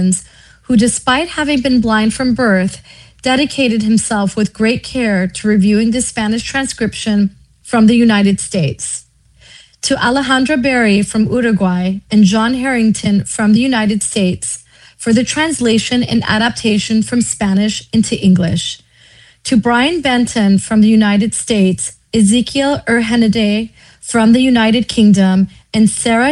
Americans who, despite having been blind from birth, dedicated himself with great care to reviewing the Spanish transcription from the United States. To Alejandra Berry from Uruguay and John Harrington from the United States for the translation and adaptation from Spanish into English. To Brian Benton from the United States, Ezekiel Urhenade from the United Kingdom, and Sarah